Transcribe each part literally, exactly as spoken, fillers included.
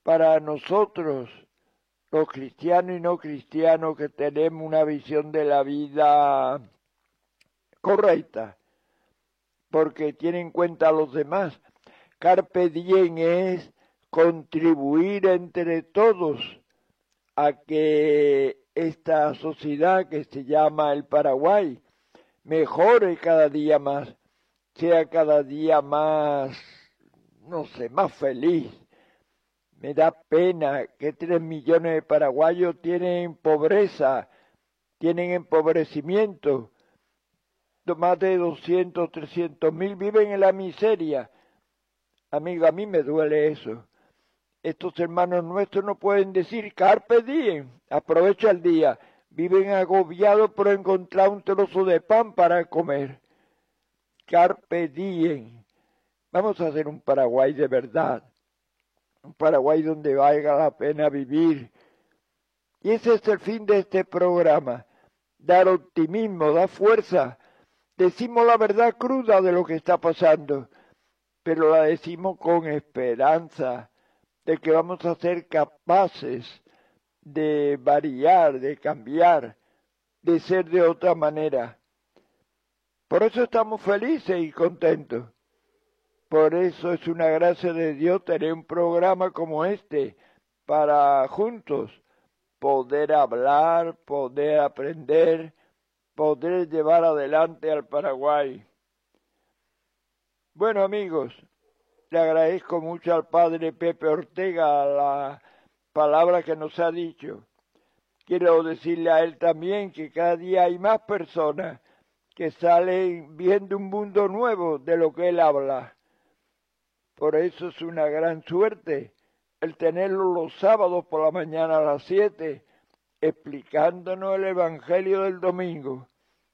para nosotros, los cristianos y no cristianos, que tenemos una visión de la vida correcta, porque tiene en cuenta a los demás. Carpe diem es contribuir entre todos a que esta sociedad que se llama el Paraguay mejore cada día más, sea cada día más, no sé, más feliz. Me da pena que tres millones de paraguayos tienen pobreza, tienen empobrecimiento. Más de doscientos, trescientos mil viven en la miseria. Amigo, a mí me duele eso. Estos hermanos nuestros no pueden decir carpe diem, aprovecha el día. Viven agobiados por encontrar un trozo de pan para comer. Carpe diem. Vamos a hacer un Paraguay de verdad. Un Paraguay donde valga la pena vivir. Y ese es el fin de este programa. Dar optimismo, dar fuerza. Decimos la verdad cruda de lo que está pasando, pero la decimos con esperanza de que vamos a ser capaces de variar, de cambiar, de ser de otra manera. Por eso estamos felices y contentos. Por eso es una gracia de Dios tener un programa como este para juntos poder hablar, poder aprender, poder llevar adelante al Paraguay. Bueno, amigos, le agradezco mucho al padre Pepe Ortega la palabra que nos ha dicho. Quiero decirle a él también que cada día hay más personas que salen viendo un mundo nuevo de lo que él habla. Por eso es una gran suerte el tenerlo los sábados por la mañana a las siete, explicándonos el Evangelio del domingo.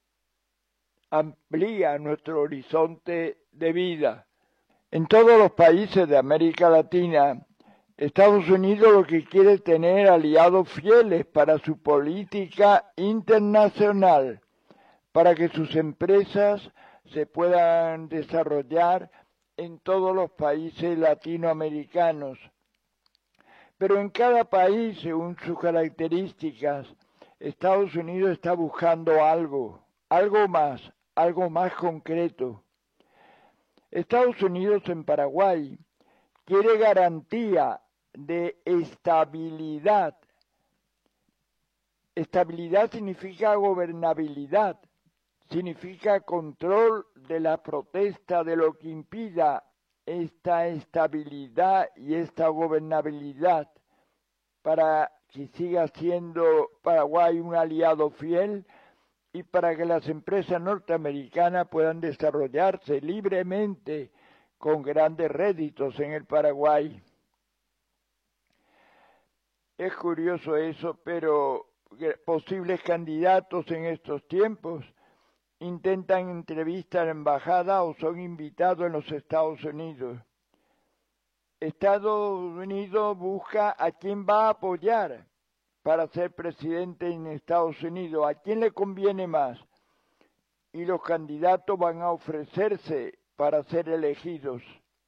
Amplía nuestro horizonte de vida. En todos los países de América Latina, Estados Unidos lo que quiere es tener aliados fieles para su política internacional, para que sus empresas se puedan desarrollar en todos los países latinoamericanos. Pero en cada país, según sus características, Estados Unidos está buscando algo, algo más, algo más concreto. Estados Unidos en Paraguay quiere garantía de estabilidad. Estabilidad significa gobernabilidad, significa control de la protesta, de lo que impida esta estabilidad y esta gobernabilidad, para que siga siendo Paraguay un aliado fiel y para que las empresas norteamericanas puedan desarrollarse libremente con grandes réditos en el Paraguay. Es curioso eso, pero posibles candidatos en estos tiempos intentan entrevistar a la embajada o son invitados en los Estados Unidos. Estados Unidos busca a quién va a apoyar para ser presidente en Estados Unidos, a quién le conviene más. Y los candidatos van a ofrecerse para ser elegidos.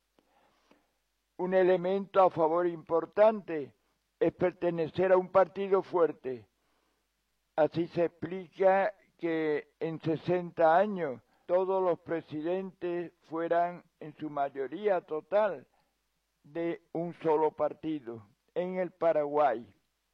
Un elemento a favor importante es pertenecer a un partido fuerte. Así se explica que en sesenta años todos los presidentes fueran en su mayoría total de un solo partido en el Paraguay.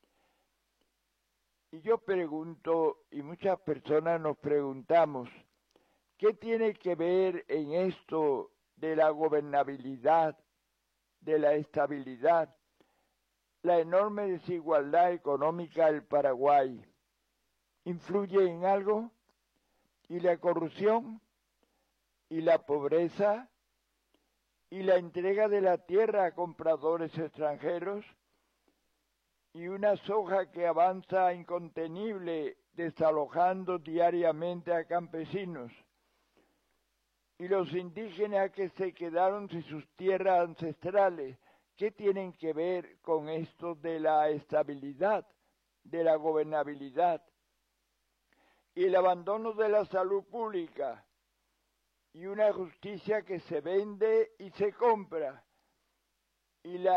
Y yo pregunto, y muchas personas nos preguntamos, ¿qué tiene que ver en esto de la gobernabilidad, de la estabilidad, la enorme desigualdad económica del Paraguay? ¿Influye en algo? ¿Y la corrupción? ¿Y la pobreza? ¿Y la entrega de la tierra a compradores extranjeros? ¿Y una soja que avanza incontenible desalojando diariamente a campesinos? ¿Y los indígenas que se quedaron sin sus tierras ancestrales? ¿Qué tienen que ver con esto de la estabilidad, de la gobernabilidad? Y el abandono de la salud pública, y una justicia que se vende y se compra, y la